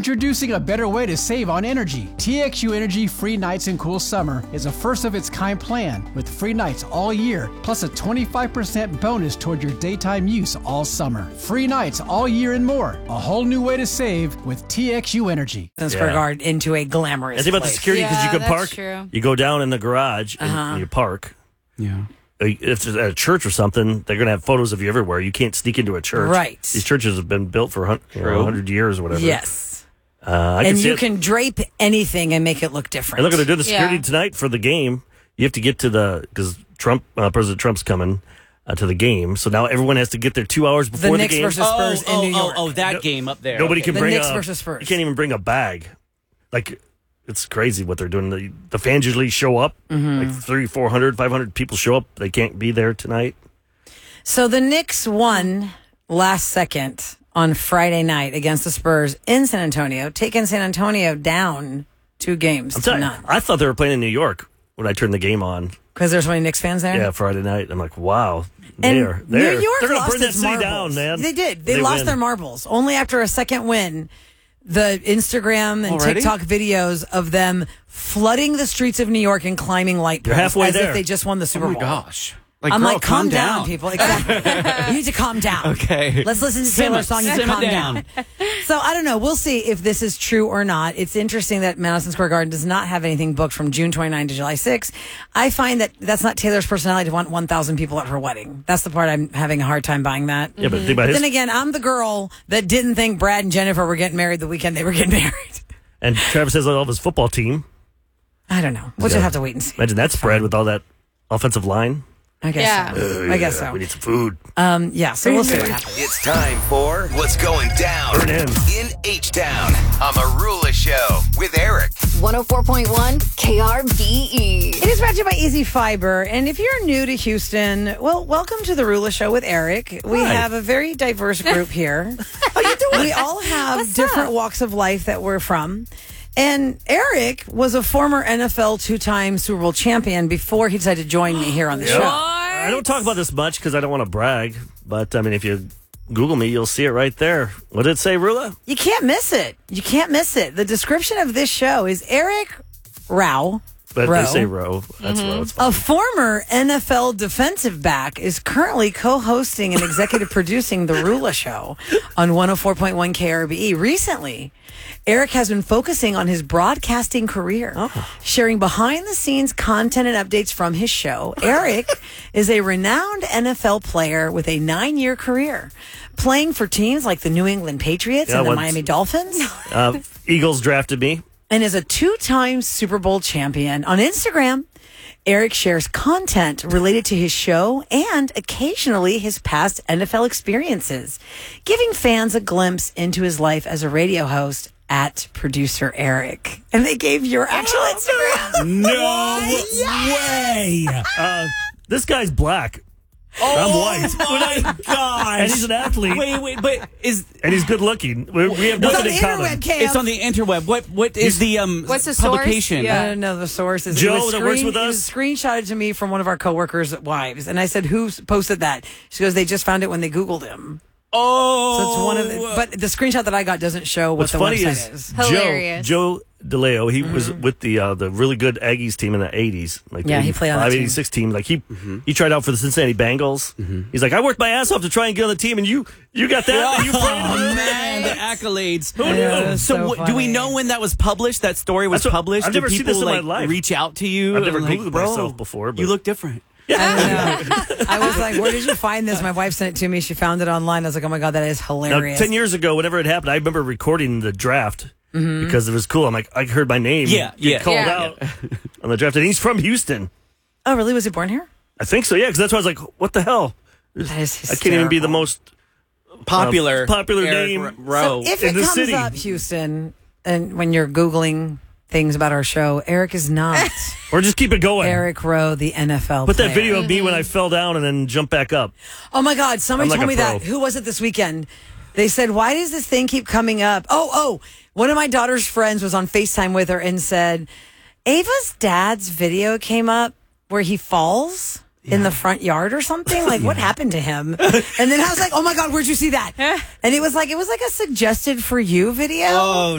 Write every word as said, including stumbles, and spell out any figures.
Introducing a better way to save on energy. T X U Energy Free Nights and Cool Summer is a first-of-its-kind plan with free nights all year, plus a twenty-five percent bonus toward your daytime use all summer. Free nights all year and more. A whole new way to save with T X U Energy. Yeah. Regard into a glamorous And think about place. the security because Yeah, you can that's park. true. You go down in the garage and, Uh-huh. and you park. Yeah. If it's at a church or something, they're going to have photos of you everywhere. You can't sneak into a church. Right. These churches have been built for hun- you know, one hundred years or whatever. Yes. Uh, I and can see you it. can drape anything and make it look different. And look, they're doing the security Yeah. tonight for the game. You have to get to the, because Trump, uh, President Trump's coming uh, to the game. So now everyone has to get there two hours before the, Knicks game. versus Spurs oh, in New oh, York. Oh, oh, that No- game up there. Nobody Okay. can The bring Knicks a, versus Spurs. You can't even bring a bag. Like, it's crazy what they're doing. The, the fans usually show up. Mm-hmm. Like three, four hundred, five hundred people show up. They can't be there tonight. So the Knicks won last second on Friday night against the Spurs in San Antonio, taking San Antonio down two games I'm to telling you, none. I thought they were playing in New York when I turned the game on. Because there's so many Knicks fans there? Yeah, Friday night. I'm like, wow. And They're, they're, New York they're going to lost burn that its city marbles. down, man. They did. They, They lost win. their marbles. Only after a second win, the Instagram and Already? TikTok videos of them flooding the streets of New York and climbing light You're poles halfway as there. if they just won the Super Oh my Bowl. gosh. Like, I'm girl, like, calm, calm down. down. people. Exactly. You need to calm down. Okay. Let's listen to Simmer- Taylor's song and simmer calm down. down. So I don't know. We'll see if this is true or not. It's interesting that Madison Square Garden does not have anything booked from June twenty-ninth to July sixth. I find that that's not Taylor's personality to want one thousand people at her wedding. That's the part I'm having a hard time buying that. Yeah, but think about But his. then again, I'm the girl that didn't think Brad and Jennifer were getting married the weekend they were getting married. And Travis has all of his football team. I don't know. We'll just Yeah. have to wait and see. Imagine that spread with all that offensive line. I guess Yeah. so. I guess so. We need some food. Um, yeah, so we'll see what happens. It's time for What's Going Down Burn in. in H-Town on The Rula Show with Eric. one oh four point one K R B E. It is brought to you by Easy Fiber. And if you're new to Houston, well, welcome to the Rula Show with Eric. We Hi. have a very diverse group here. How you doing? We all have different walks of life that we're from. And Eric was a former N F L two-time Super Bowl champion before he decided to join me here on the show. I don't talk about this much because I don't want to brag. But, I mean, if you Google me, you'll see it right there. What did it say, Rula? You can't miss it. You can't miss it. The description of this show is Eric Rao. But Rowe. they say row. That's row. It's fine. A former N F L defensive back is currently co-hosting and executive producing The Rula Show on one oh four point one K R B E. Recently, Eric has been focusing on his broadcasting career, sharing behind-the-scenes content and updates from his show. Eric is a renowned N F L player with a nine-year career, playing for teams like the New England Patriots Yeah, and the once- Miami Dolphins. Uh, Eagles drafted me. And is a two-time Super Bowl champion. On Instagram, Eric shares content related to his show and occasionally his past N F L experiences, giving fans a glimpse into his life as a radio host at Producer Eric. And they gave your actual Instagram. No way. Uh, this guy's black. I'm white. Oh my gosh. And he's an athlete. Wait, wait, but is And he's good looking. We, we have It's on nothing the in common. interweb, Cam. it's on the interweb? What what is the um What's the source? publication? Yeah. I don't know the source. Is Joe it was that works screen- with it us? was screenshotted to me from one of our coworkers' wives, and I said, "Who posted that?" She goes, "They just found it when they Googled him." Oh, So it's one of the, but the screenshot that I got doesn't show what What's the funny website is, is. Hilarious. Joe Joe DeLeo. He Mm-hmm. was with the uh, the really good Aggies team in the eighties. Like Yeah, he played on that team. eighty-six team. Like he he tried out for the Cincinnati Bengals. He's like, I worked my ass off to try and get on the team, and you you got that. And you Oh played. man, the accolades. Who knew? Yeah, that's So, so what, do we funny. know when that was published? That story was That's what- published. I've Did never seen people this in my like life. reach out to you? I've never and, like, Googled bro, myself before, but- You look different. I don't know. I was like, "Where did you find this?" My wife sent it to me. She found it online. I was like, "Oh my god, that is Now, hilarious!" ten years ago, whenever it happened, I remember recording the draft Mm-hmm. because it was cool. I'm like, I heard my name. Yeah, get yeah. called Yeah. out on the draft, and he's from Houston. Oh, really? Was he born here? I think so. Yeah, because that's why I was like, what the hell? That is I can't even be the hysterical. most Popular, Uh, popular Eric name. R- Rowe. So if in it the comes city. up, Houston, and when you're googling things about our show, Eric is not Or just keep it going. Eric Rowe, the N F L. Put that player. video of me when I fell down and then jump back up. Oh my God! Somebody I'm like told a me pro. that. Who was it this weekend? They said, "Why does this thing keep coming up?" Oh, oh! One of my daughter's friends was on FaceTime with her and said, "Ava's dad's video came up where he falls in the front yard or something. Like, what happened to him?" And then I was like, "Oh my God, where'd you see that?" And it was like it was like a suggested for you video. Oh